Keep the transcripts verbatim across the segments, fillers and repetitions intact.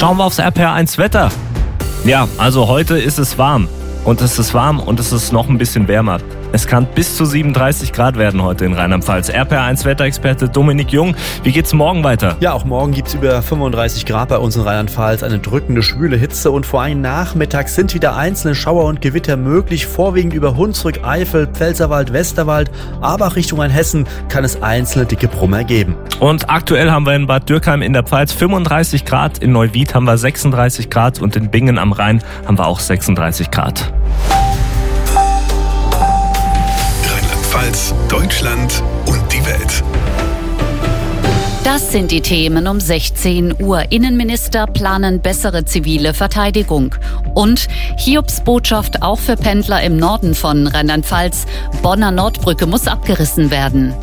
Schauen wir aufs R P R eins Wetter. Ja, also heute ist es warm. Und es ist warm und es ist noch ein bisschen wärmer. Es kann bis zu siebenunddreißig Grad werden heute in Rheinland-Pfalz. R P R eins Wetterexperte Dominik Jung, wie geht's morgen weiter? Ja, auch morgen gibt's über fünfunddreißig Grad bei uns in Rheinland-Pfalz. Eine drückende, schwüle Hitze und vor allem nachmittags sind wieder einzelne Schauer und Gewitter möglich. Vorwiegend über Hunsrück, Eifel, Pfälzerwald, Westerwald, aber auch Richtung Rheinhessen kann es einzelne dicke Brummer geben. Und aktuell haben wir in Bad Dürkheim in der Pfalz fünfunddreißig Grad, in Neuwied haben wir sechsunddreißig Grad und in Bingen am Rhein haben wir auch sechsunddreißig Grad. Rheinland-Pfalz, Deutschland und die Welt. Das sind die Themen um sechzehn Uhr. Innenminister planen bessere zivile Verteidigung. Und Hiobs Botschaft auch für Pendler im Norden von Rheinland-Pfalz. Bonner Nordbrücke muss abgerissen werden.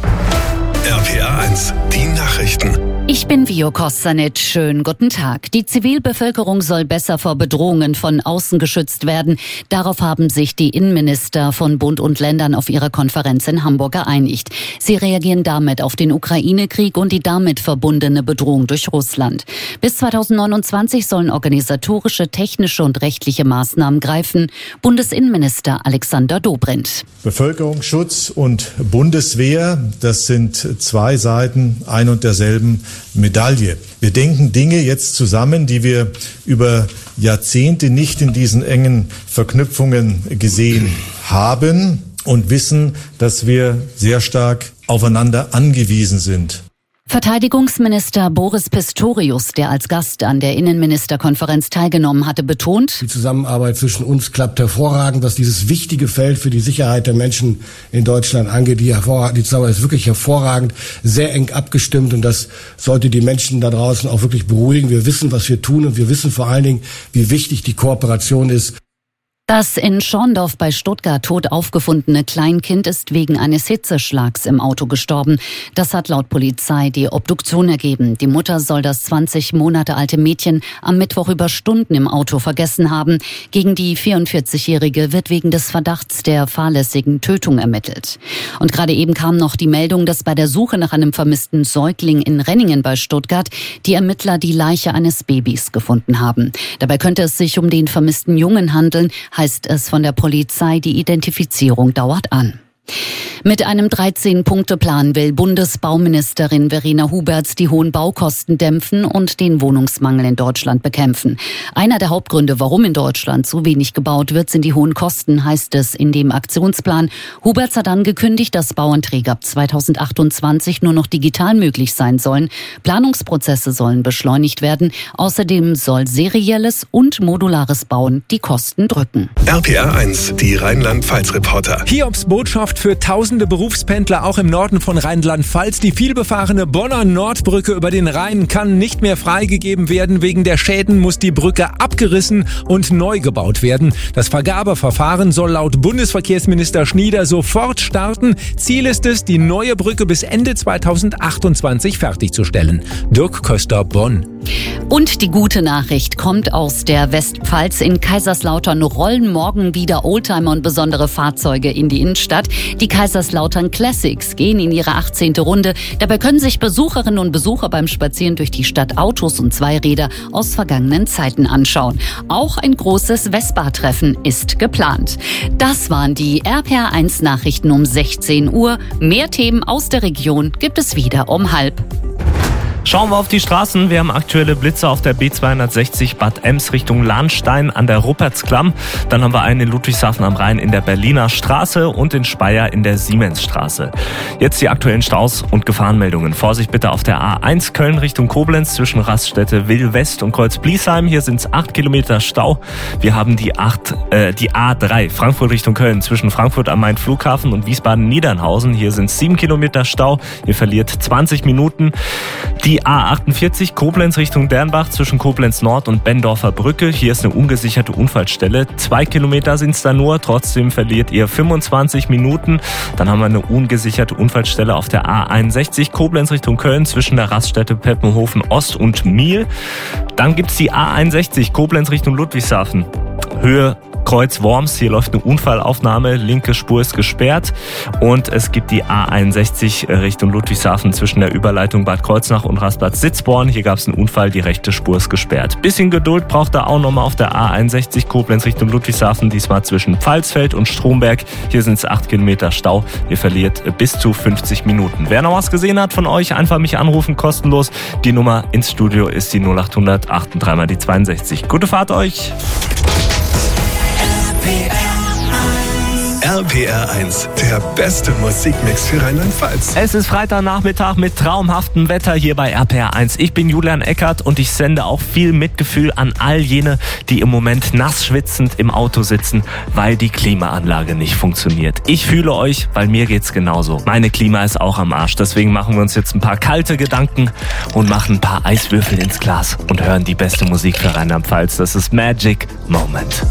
R P R eins, die Nachrichten. Ich bin Vio Kostanic. Schönen guten Tag. Die Zivilbevölkerung soll besser vor Bedrohungen von außen geschützt werden. Darauf haben sich die Innenminister von Bund und Ländern auf ihrer Konferenz in Hamburg geeinigt. Sie reagieren damit auf den Ukraine-Krieg und die damit verbundene Bedrohung durch Russland. Bis zweitausendneunundzwanzig sollen organisatorische, technische und rechtliche Maßnahmen greifen. Bundesinnenminister Alexander Dobrindt. Bevölkerungsschutz und Bundeswehr, das sind zwei Seiten ein und derselben Medaille. Wir denken Dinge jetzt zusammen, die wir über Jahrzehnte nicht in diesen engen Verknüpfungen gesehen haben und wissen, dass wir sehr stark aufeinander angewiesen sind. Verteidigungsminister Boris Pistorius, der als Gast an der Innenministerkonferenz teilgenommen hatte, betont: Die Zusammenarbeit zwischen uns klappt hervorragend, was dieses wichtige Feld für die Sicherheit der Menschen in Deutschland angeht. Die, die Zusammenarbeit ist wirklich hervorragend, sehr eng abgestimmt und das sollte die Menschen da draußen auch wirklich beruhigen. Wir wissen, was wir tun und wir wissen vor allen Dingen, wie wichtig die Kooperation ist. Das in Schorndorf bei Stuttgart tot aufgefundene Kleinkind ist wegen eines Hitzeschlags im Auto gestorben. Das hat laut Polizei die Obduktion ergeben. Die Mutter soll das zwanzig Monate alte Mädchen am Mittwoch über Stunden im Auto vergessen haben. Gegen die vierundvierzigjährige wird wegen des Verdachts der fahrlässigen Tötung ermittelt. Und gerade eben kam noch die Meldung, dass bei der Suche nach einem vermissten Säugling in Renningen bei Stuttgart die Ermittler die Leiche eines Babys gefunden haben. Dabei könnte es sich um den vermissten Jungen handeln, heißt es von der Polizei, die Identifizierung dauert an. Mit einem dreizehn-Punkte-Plan will Bundesbauministerin Verena Huberts die hohen Baukosten dämpfen und den Wohnungsmangel in Deutschland bekämpfen. Einer der Hauptgründe, warum in Deutschland so wenig gebaut wird, sind die hohen Kosten, heißt es in dem Aktionsplan. Huberts hat angekündigt, dass Bauanträge ab zweitausendachtundzwanzig nur noch digital möglich sein sollen. Planungsprozesse sollen beschleunigt werden. Außerdem soll serielles und modulares Bauen die Kosten drücken. R P R eins, die Rheinland-Pfalz-Reporter. Hiobs Botschaft für tausende Berufspendler auch im Norden von Rheinland-Pfalz. Die vielbefahrene Bonner Nordbrücke über den Rhein kann nicht mehr freigegeben werden. Wegen der Schäden muss die Brücke abgerissen und neu gebaut werden. Das Vergabeverfahren soll laut Bundesverkehrsminister Schnieder sofort starten. Ziel ist es, die neue Brücke bis Ende zweitausendachtundzwanzig fertigzustellen. Dirk Köster, Bonn. Und die gute Nachricht kommt aus der Westpfalz. In Kaiserslautern rollen morgen wieder Oldtimer und besondere Fahrzeuge in die Innenstadt. Die Kaiserslautern Classics gehen in ihre achtzehnte Runde. Dabei können sich Besucherinnen und Besucher beim Spazieren durch die Stadt Autos und Zweiräder aus vergangenen Zeiten anschauen. Auch ein großes Vespa-Treffen ist geplant. Das waren die R P R eins Nachrichten um sechzehn Uhr. Mehr Themen aus der Region gibt es wieder um halb. Schauen wir auf die Straßen. Wir haben aktuelle Blitze auf der B zweihundertsechzig Bad Ems Richtung Lahnstein an der Ruppertsklamm. Dann haben wir einen in Ludwigshafen am Rhein in der Berliner Straße und in Speyer in der Siemensstraße. Jetzt die aktuellen Staus und Gefahrenmeldungen. Vorsicht bitte auf der A eins Köln Richtung Koblenz zwischen Raststätte Will-West und Kreuz-Bliesheim. Hier sind es acht Kilometer Stau. Wir haben die, acht, äh, die A drei Frankfurt Richtung Köln zwischen Frankfurt am Main Flughafen und Wiesbaden-Niedernhausen. Hier sind es sieben Kilometer Stau. Ihr verliert zwanzig Minuten. Die A achtundvierzig Koblenz Richtung Dernbach zwischen Koblenz Nord und Bendorfer Brücke. Hier ist eine ungesicherte Unfallstelle. Zwei Kilometer sind es da nur. Trotzdem verliert ihr fünfundzwanzig Minuten. Dann haben wir eine ungesicherte Unfallstelle auf der A einundsechzig Koblenz Richtung Köln zwischen der Raststätte Peppenhofen Ost und Miel. Dann gibt's die A einundsechzig Koblenz Richtung Ludwigshafen. Höhe Kreuz Worms. Hier läuft eine Unfallaufnahme, linke Spur ist gesperrt und es gibt die A einundsechzig Richtung Ludwigshafen zwischen der Überleitung Bad Kreuznach und Rastplatz Sitzborn. Hier gab es einen Unfall, die rechte Spur ist gesperrt. Bisschen Geduld braucht er auch nochmal auf der A einundsechzig Koblenz Richtung Ludwigshafen, diesmal zwischen Pfalzfeld und Stromberg. Hier sind es acht Kilometer Stau. Ihr verliert bis zu fünfzig Minuten. Wer noch was gesehen hat von euch, einfach mich anrufen, kostenlos. Die Nummer ins Studio ist die null acht hundert achtunddreißig mal die zweiundsechzig. Gute Fahrt euch! R P R eins, der beste Musikmix für Rheinland-Pfalz. Es ist Freitagnachmittag mit traumhaftem Wetter hier bei R P R eins. Ich bin Julian Eckert und ich sende auch viel Mitgefühl an all jene, die im Moment nass schwitzend im Auto sitzen, weil die Klimaanlage nicht funktioniert. Ich fühle euch, weil mir geht's genauso. Meine Klima ist auch am Arsch, deswegen machen wir uns jetzt ein paar kalte Gedanken und machen ein paar Eiswürfel ins Glas und hören die beste Musik für Rheinland-Pfalz. Das ist Magic Moment.